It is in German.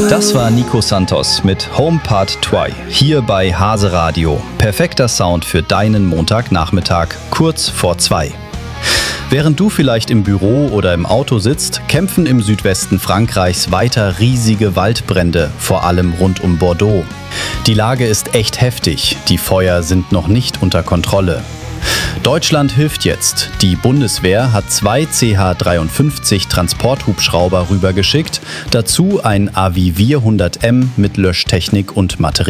Das war Nico Santos mit Home Part 2, hier bei Hase Radio. Perfekter Sound für deinen Montagnachmittag, kurz vor 2. Während du vielleicht im Büro oder im Auto sitzt, kämpfen im Südwesten Frankreichs weiter riesige Waldbrände, vor allem rund um Bordeaux. Die Lage ist echt heftig, die Feuer sind noch nicht unter Kontrolle. Deutschland hilft jetzt. Die Bundeswehr hat 2 CH-53 Transporthubschrauber rübergeschickt, dazu ein AV 400M mit Löschtechnik und Material.